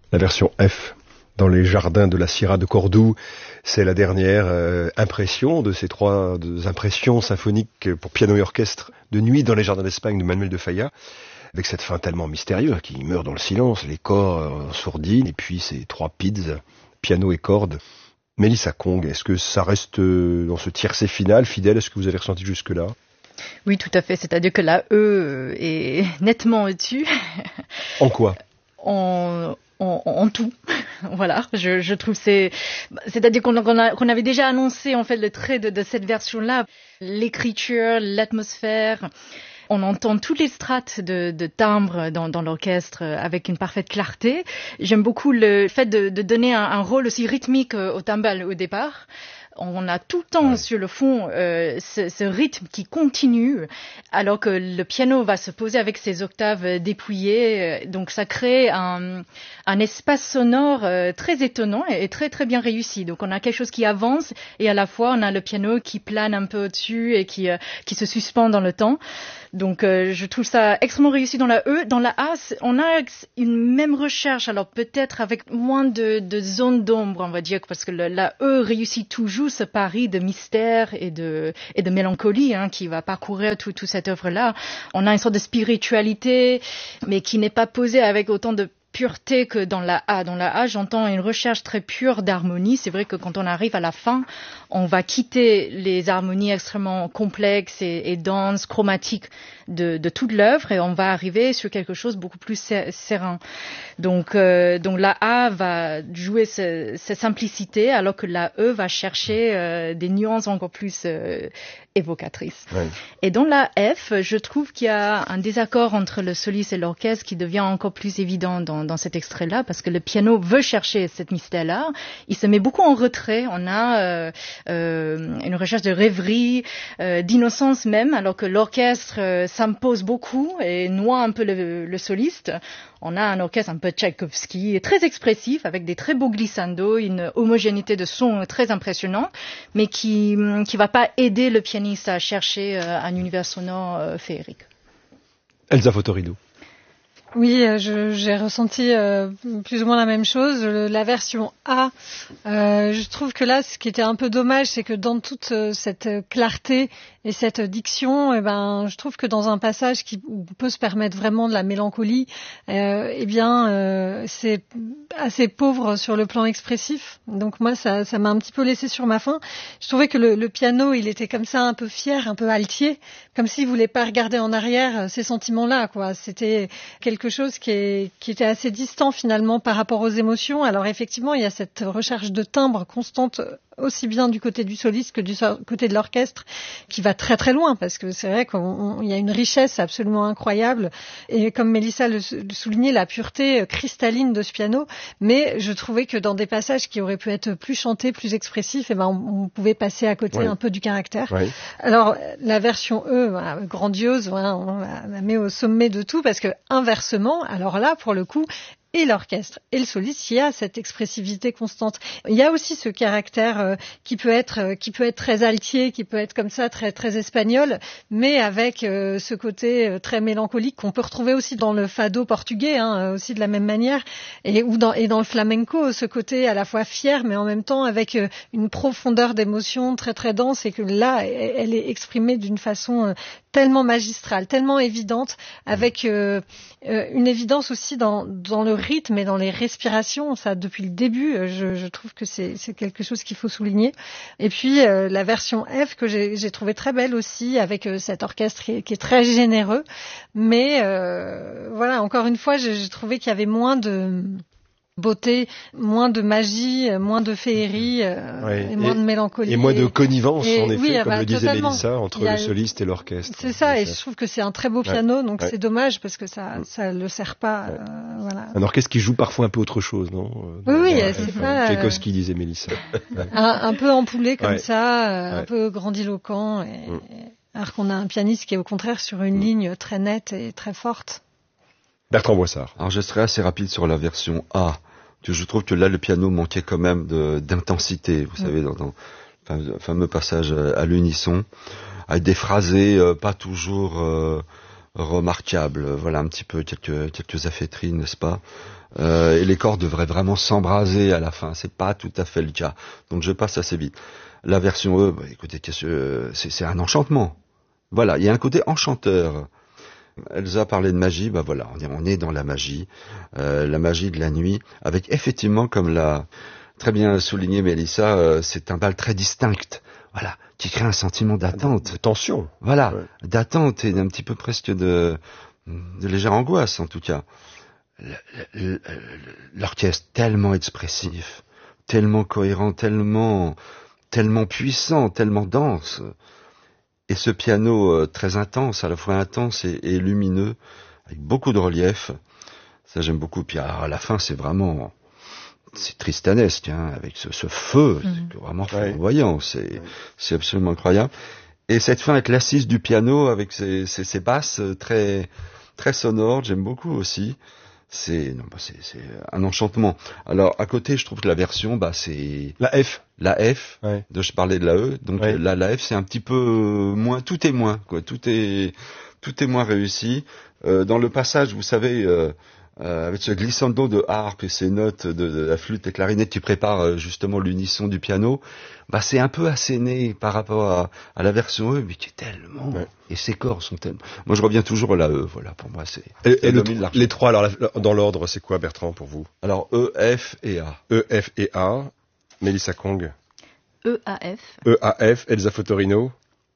La version F, dans les jardins de la Sierra de Cordoue, c'est la dernière impression de ces trois impressions symphoniques pour piano et orchestre de Nuit dans les jardins d'Espagne de Manuel de Falla, avec cette fin tellement mystérieuse qui meurt dans le silence, les corps en sourdine, et puis ces trois pids, piano et cordes. Mélissa Kong, est-ce que ça reste dans ce tiercé final fidèle à ce que vous avez ressenti jusque-là? Oui, tout à fait. C'est-à-dire que la E est nettement au-dessus. En quoi? En tout. Voilà, je trouve c'est-à-dire qu'on avait déjà annoncé en fait le trait de cette version-là, l'écriture, l'atmosphère. On entend toutes les strates de timbre dans l'orchestre avec une parfaite clarté. J'aime beaucoup le fait de donner un rôle aussi rythmique au timbal au départ. On a tout le temps sur le fond ce rythme qui continue, alors que le piano va se poser avec ses octaves dépouillées. Donc ça crée un espace sonore très étonnant et très très bien réussi. Donc on a quelque chose qui avance et à la fois on a le piano qui plane un peu au-dessus et qui se suspend dans le temps. Donc je trouve ça extrêmement réussi dans la E. Dans la A, on a une même recherche, alors peut-être avec moins de zones d'ombre, on va dire, parce que la E réussit toujours ce pari de mystère et de mélancolie qui va parcourir toute cette œuvre-là. On a une sorte de spiritualité, mais qui n'est pas posée avec autant de pureté que dans la A. Dans la A, j'entends une recherche très pure d'harmonie. C'est vrai que quand on arrive à la fin, on va quitter les harmonies extrêmement complexes et denses, chromatiques de toute l'œuvre et on va arriver sur quelque chose beaucoup plus serein. Donc la A va jouer cette simplicité alors que la E va chercher des nuances encore plus évocatrices. Ouais. Et dans la F, je trouve qu'il y a un désaccord entre le soliste et l'orchestre qui devient encore plus évident dans cet extrait-là parce que le piano veut chercher cette mystère-là. Il se met beaucoup en retrait. On a une recherche de rêverie, d'innocence même, alors que l'orchestre s'impose beaucoup et noie un peu le soliste. On a un orchestre un peu Tchaïkovski, très expressif, avec des très beaux glissandos, une homogénéité de son très impressionnante, mais qui va pas aider le pianiste à chercher un univers sonore féerique. Elsa Fotorido. Oui, j'ai ressenti plus ou moins la même chose. La version A, je trouve que là, ce qui était un peu dommage, c'est que dans toute cette clarté et cette diction, je trouve que dans un passage où on peut se permettre vraiment de la mélancolie, c'est assez pauvre sur le plan expressif. Donc moi, ça m'a un petit peu laissé sur ma faim. Je trouvais que le piano, il était comme ça, un peu fier, un peu altier, comme s'il voulait pas regarder en arrière ces sentiments-là, quoi. C'était quelque chose qui était assez distant finalement par rapport aux émotions. Alors effectivement, il y a cette recherche de timbre constante aussi bien du côté du soliste que du côté de l'orchestre qui va très très loin parce que c'est vrai qu'il y a une richesse absolument incroyable et comme Mélissa le soulignait, la pureté cristalline de ce piano, mais je trouvais que dans des passages qui auraient pu être plus chantés, plus expressifs, on pouvait passer à côté un peu du caractère. Oui. Alors la version E, grandiose, on la met au sommet de tout parce que inversement, alors là pour le coup, et l'orchestre et le soliste, il y a cette expressivité constante. Il y a aussi ce caractère qui peut être très altier, qui peut être comme ça très très espagnol, mais avec ce côté très mélancolique qu'on peut retrouver aussi dans le fado portugais, aussi de la même manière, et dans le flamenco, ce côté à la fois fier, mais en même temps avec une profondeur d'émotion très très dense, et que là, elle est exprimée d'une façon tellement magistrale, tellement évidente, avec une évidence aussi dans le rythme et dans les respirations. Ça, depuis le début, je trouve que c'est quelque chose qu'il faut souligner. Et puis la version F que j'ai trouvé très belle aussi, avec cet orchestre qui est très généreux. Mais voilà, encore une fois, j'ai trouvé qu'il y avait moins de beauté, moins de magie, moins de féerie, et moins de mélancolie. Et moins de connivence, en effet, comme le disait Mélissa, entre le soliste et l'orchestre. C'est ça, et je trouve que c'est un très beau piano, donc c'est dommage parce que ça le sert pas. Voilà. Un orchestre qui joue parfois un peu autre chose, non? Oui, c'est ça. Tchaïkovski, disait Mélissa. un peu ampoulé comme ça, un peu grandiloquent, alors qu'on a un pianiste qui est au contraire sur une ligne très nette et très forte. Bertrand Boissard. Alors je serai assez rapide sur la version A. Je trouve que là le piano manquait quand même d'intensité, vous savez, dans le fameux passage à l'unisson, avec des phrasés pas toujours remarquable. Voilà un petit peu quelques affaîtries, n'est-ce pas? Et les cordes devraient vraiment s'embraser à la fin. C'est pas tout à fait le cas. Donc je passe assez vite. La version E, écoutez, c'est un enchantement. Voilà, il y a un côté enchanteur. Elsa parlait de magie, voilà, on est dans la magie de la nuit, avec effectivement, comme l'a très bien souligné Mélissa, c'est un bal très distinct, voilà, qui crée un sentiment d'attente. De tension. Voilà, Ouais. d'attente et un petit peu presque de légère angoisse, en tout cas. L'orchestre tellement expressif, tellement cohérent, tellement puissant, tellement dense. Et ce piano très intense, à la fois intense et lumineux, avec beaucoup de relief, ça j'aime beaucoup. Puis à la fin, c'est tristanesque, hein, avec ce feu, c'est vraiment flamboyant, c'est absolument incroyable. Et cette fin avec l'assise du piano, avec ses basses très très sonores, j'aime beaucoup aussi. C'est un enchantement. Alors à côté, je trouve que la version, c'est La F. La F, Ouais. je parlais de la E, donc Ouais. la F c'est un petit peu moins, tout est moins, quoi, tout est moins réussi. Dans le passage, vous savez, avec ce glissando de harpe et ces notes de la flûte et clarinette qui préparent justement l'unisson du piano, c'est un peu asséné par rapport à la version E, mais qui est tellement, et ses corps sont tellement. Moi je reviens toujours à la E, voilà, pour moi c'est. Et les trois, alors dans l'ordre, c'est quoi, Bertrand, pour vous? Alors E, F et A. E, F et A. Mélissa Kong. EAF. EAF, Elsa Fotorino.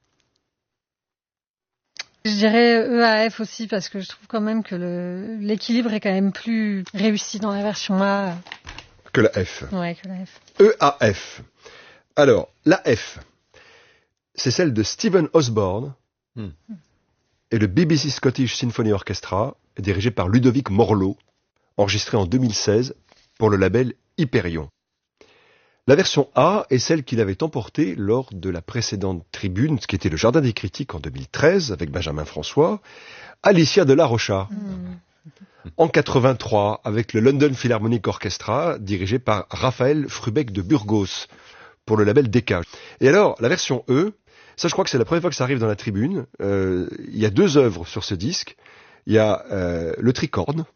Je dirais EAF aussi parce que je trouve quand même que l'équilibre est quand même plus réussi dans la version A. Que la F. Ouais, que la F. EAF. Alors, la F, c'est celle de Stephen Osborne et le BBC Scottish Symphony Orchestra, dirigé par Ludovic Morlot, enregistré en 2016 pour le label Hyperion. La version A est celle qu'il avait emportée lors de la précédente tribune, ce qui était le Jardin des Critiques en 2013, avec Benjamin François, Alicia de la Rocha. En 83, avec le London Philharmonic Orchestra, dirigé par Raphaël Frubeck de Burgos, pour le label Decca. Et alors, la version E, ça je crois que c'est la première fois que ça arrive dans la tribune. Il y a deux œuvres sur ce disque. Il y a le tricorne.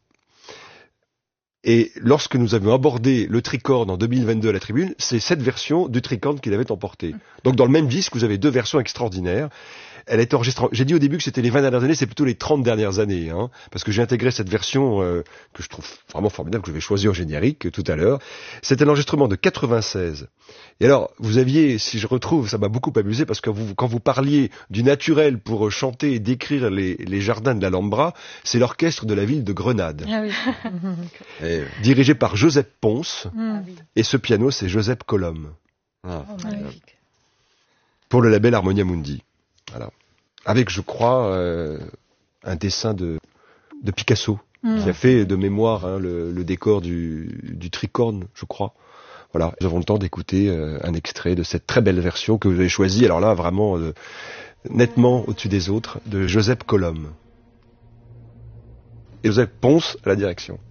Et lorsque nous avions abordé le tricorne en 2022 à la tribune, c'est cette version du tricorne qu'il avait emporté. Donc dans le même disque, vous avez deux versions extraordinaires. Elle a été enregistrée. J'ai dit au début que c'était les 20 dernières années, c'est plutôt les 30 dernières années, hein, parce que j'ai intégré cette version que je trouve vraiment formidable, que je vais choisir au générique tout à l'heure. C'était l'enregistrement de 96. Et alors, vous aviez, si je retrouve, ça m'a beaucoup amusé, parce que quand vous parliez du naturel pour chanter et décrire les jardins de l'Alhambra, c'est l'orchestre de la ville de Grenade, Ah oui. dirigé par Joseph Pons, Ah oui. et ce piano, c'est Joseph Colom, Ah. Oh, magnifique. pour le label Harmonia Mundi. Voilà. Avec, je crois, un dessin de Picasso, qui a fait de mémoire le décor du tricorne, je crois. Voilà, nous avons le temps d'écouter un extrait de cette très belle version que vous avez choisie, alors là, vraiment nettement au-dessus des autres, de Joseph Colom. Et Joseph Pons à la direction.